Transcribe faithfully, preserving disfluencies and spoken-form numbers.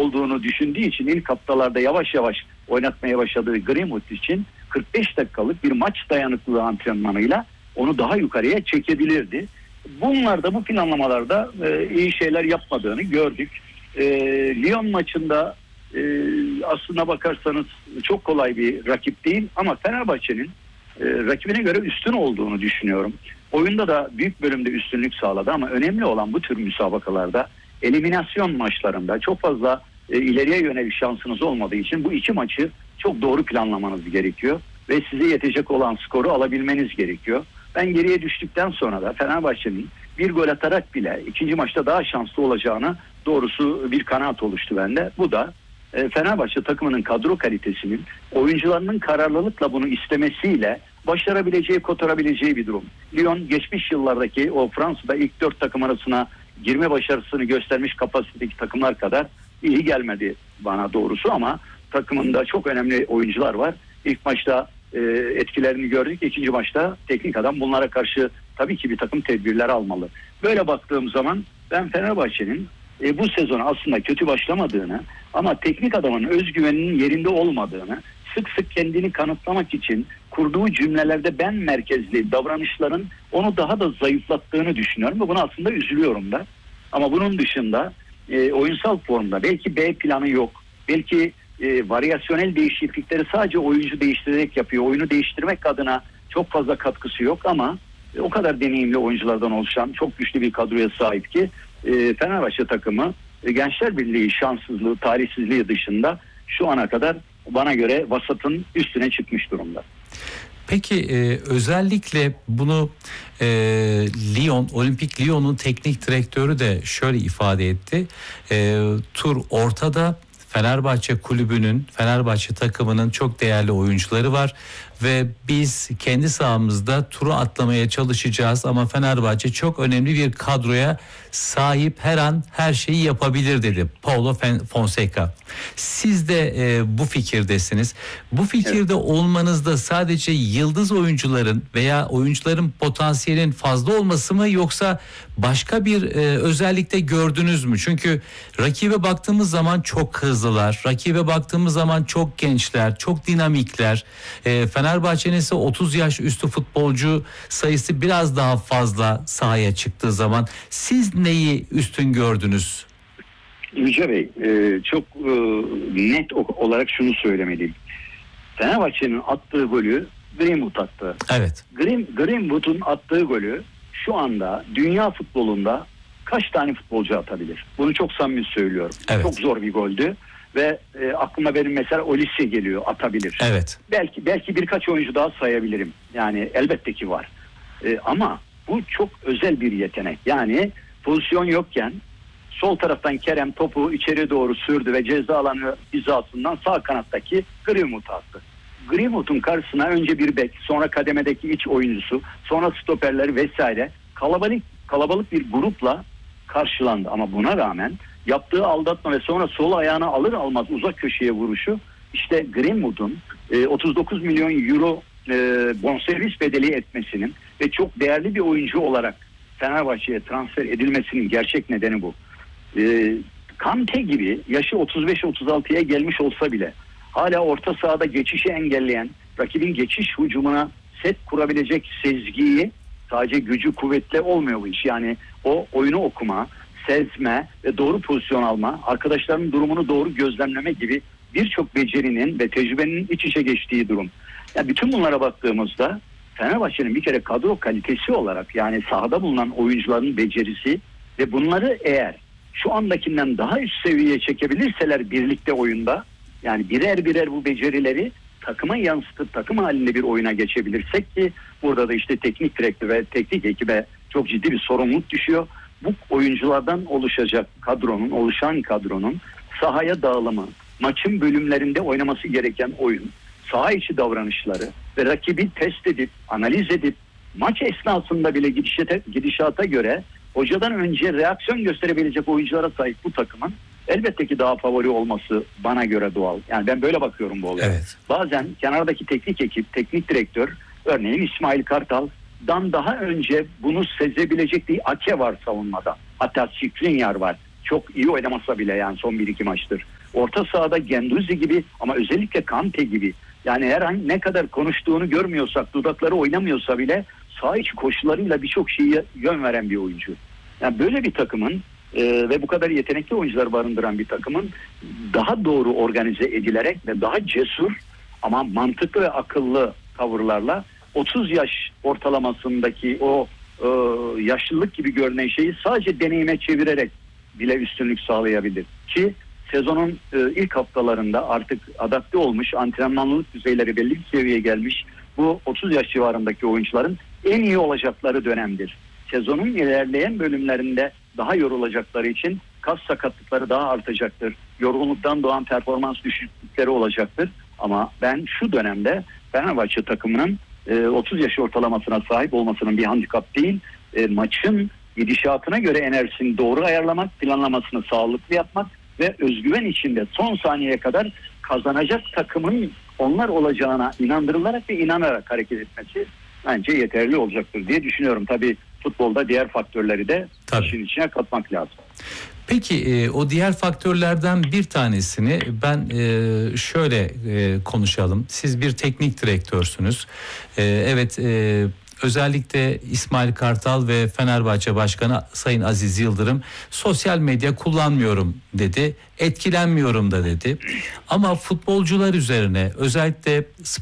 olduğunu düşündüğü için ilk haftalarda yavaş yavaş oynatmaya başladığı Greenwood için kırk beş dakikalık bir maç dayanıklılığı antrenmanıyla onu daha yukarıya çekebilirdi. Bunlar da bu planlamalarda e, iyi şeyler yapmadığını gördük. E, Lyon maçında e, aslına bakarsanız çok kolay bir rakip değil ama Fenerbahçe'nin e, rakibine göre üstün olduğunu düşünüyorum. Oyunda da büyük bölümde üstünlük sağladı ama önemli olan bu tür müsabakalarda eliminasyon maçlarında çok fazla e, ileriye yönelik şansınız olmadığı için bu iki maçı çok doğru planlamanız gerekiyor ve size yetecek olan skoru alabilmeniz gerekiyor. Ben geriye düştükten sonra da Fenerbahçe'nin bir gol atarak bile ikinci maçta daha şanslı olacağını doğrusu bir kanaat oluştu bende. Bu da e, Fenerbahçe takımının kadro kalitesinin oyuncularının kararlılıkla bunu istemesiyle başarabileceği, kotarabileceği bir durum. Lyon geçmiş yıllardaki o Fransa'da ilk dört takım arasına girme başarısını göstermiş kapasitedeki takımlar kadar iyi gelmedi bana doğrusu ama takımında çok önemli oyuncular var. İlk maçta e, etkilerini gördük. İkinci maçta teknik adam bunlara karşı tabii ki bir takım tedbirler almalı. Böyle baktığım zaman ben Fenerbahçe'nin e, bu sezon aslında kötü başlamadığını ama teknik adamın özgüveninin yerinde olmadığını, sık sık kendini kanıtlamak için kurduğu cümlelerde ben merkezli davranışların onu daha da zayıflattığını düşünüyorum ve buna aslında üzülüyorum da. Ama bunun dışında e, oyunsal formda belki B planı yok. Belki e, varyasyonel değişiklikleri sadece oyuncu değiştirerek yapıyor. Oyunu değiştirmek adına çok fazla katkısı yok ama e, o kadar deneyimli oyunculardan oluşan çok güçlü bir kadroya sahip ki e, Fenerbahçe takımı e, Gençler Birliği şanssızlığı, talihsizliği dışında şu ana kadar bana göre vasatın üstüne çıkmış durumda. Peki e, özellikle bunu e, Lyon, Olimpik Lyon'un teknik direktörü de şöyle ifade etti. E, tur ortada, Fenerbahçe kulübünün, Fenerbahçe takımının çok değerli oyuncuları var ve biz kendi sahamızda turu atlamaya çalışacağız ama Fenerbahçe çok önemli bir kadroya sahip, her an her şeyi yapabilir dedi Paulo Fonseca. Siz de e, bu fikirdesiniz. Bu fikirde evet. olmanızda sadece yıldız oyuncuların veya oyuncuların potansiyelin fazla olması mı yoksa başka bir e, özellikle gördünüz mü? Çünkü rakibe baktığımız zaman çok hızlılar. Rakibe baktığımız zaman çok gençler, çok dinamikler. E, Fenerbahçe'nin ise otuz yaş üstü futbolcu sayısı biraz daha fazla sahaya çıktığı zaman siz neyi üstün gördünüz? Yüce Bey, e, çok e, net olarak şunu söylemeliyim. Fenerbahçe'nin attığı golü Greenwood attı. Evet. Green, Greenwood'un attığı golü şu anda dünya futbolunda kaç tane futbolcu atabilir? Bunu çok samimi söylüyorum. Evet. Çok zor bir goldü ve e, aklıma benim mesela Olise geliyor, atabilir. Evet. Belki belki birkaç oyuncu daha sayabilirim. Yani elbette ki var. E, ama bu çok özel bir yetenek. Yani pozisyon yokken sol taraftan Kerem topu içeri doğru sürdü ve ceza alanı hizasından sağ kanattaki Greenwood'a attı. Greenwood'un karşısına önce bir bek, sonra kademedeki iç oyuncusu, sonra stoperleri vesaire kalabalık kalabalık bir grupla karşılandı. Ama buna rağmen yaptığı aldatma ve sonra sol ayağına alır almaz uzak köşeye vuruşu, işte Greenwood'un e, otuz dokuz milyon euro e, bonservis bedeli etmesinin ve çok değerli bir oyuncu olarak Fenerbahçe'ye transfer edilmesinin gerçek nedeni bu. E, Kante gibi yaşı otuz beş otuz altıya gelmiş olsa bile hala orta sahada geçişi engelleyen, rakibin geçiş hücumuna set kurabilecek sezgiyi, sadece gücü kuvvetle olmuyor bu iş. Yani o oyunu okuma, sezme ve doğru pozisyon alma, arkadaşlarının durumunu doğru gözlemleme gibi birçok becerinin ve tecrübenin iç içe geçtiği durum. Yani bütün bunlara baktığımızda Fenerbahçe'nin bir kere kadro kalitesi olarak, yani sahada bulunan oyuncuların becerisi ve bunları eğer şu andakinden daha üst seviyeye çekebilirseler birlikte oyunda, yani birer birer bu becerileri takıma yansıtıp takım halinde bir oyuna geçebilirsek ki burada da işte teknik direktör ve teknik ekibe çok ciddi bir sorumluluk düşüyor. Bu oyunculardan oluşacak kadronun, oluşan kadronun sahaya dağılımı, maçın bölümlerinde oynaması gereken oyun, saha içi davranışları ve rakibi test edip, analiz edip maç esnasında bile gidişata, gidişata göre hocadan önce reaksiyon gösterebilecek oyunculara sahip bu takımın elbette ki daha favori olması bana göre doğal. Yani ben böyle bakıyorum bu olaya. Evet. Bazen kenardaki teknik ekip, teknik direktör, örneğin İsmail Kartal'dan daha önce bunu sezebilecek bir Ake var savunmada. Hatta Skriniar var. çok iyi oynamasa bile, yani son bir iki maçtır. Orta sahada Guendouzi gibi, ama özellikle Kante gibi, yani her an ne kadar konuştuğunu görmüyorsak, dudakları oynamıyorsa bile saha içi koşularıyla birçok şeyi yön veren bir oyuncu. Yani böyle bir takımın e, ve bu kadar yetenekli oyuncular barındıran bir takımın daha doğru organize edilerek ve daha cesur ama mantıklı ve akıllı tavırlarla otuz yaş ortalamasındaki o e, yaşlılık gibi görünen şeyi sadece deneyime çevirerek bile üstünlük sağlayabilir. Ki sezonun e, ilk haftalarında artık adapte olmuş, antrenmanlılık düzeyleri belli bir seviyeye gelmiş bu otuz yaş civarındaki oyuncuların en iyi olacakları dönemdir. Sezonun ilerleyen bölümlerinde daha yorulacakları için kas sakatlıkları daha artacaktır. Yorgunluktan doğan performans düşüklükleri olacaktır. Ama ben şu dönemde Fenerbahçe takımının e, otuz yaş ortalamasına sahip olmasının bir handikap değil, e, maçın gidişatına göre enerjisini doğru ayarlamak, planlamasını sağlıklı yapmak ve özgüven içinde son saniyeye kadar kazanacak takımın onlar olacağına inandırılarak ve inanarak hareket etmesi bence yeterli olacaktır diye düşünüyorum. Tabii futbolda diğer faktörleri de Tabii. işin içine katmak lazım. Peki e, o diğer faktörlerden bir tanesini ben e, şöyle e, konuşalım. Siz bir teknik direktörsünüz. E, evet e, özellikle İsmail Kartal ve Fenerbahçe Başkanı Sayın Aziz Yıldırım sosyal medya kullanmıyorum dedi. Etkilenmiyorum da dedi. Ama futbolcular üzerine özellikle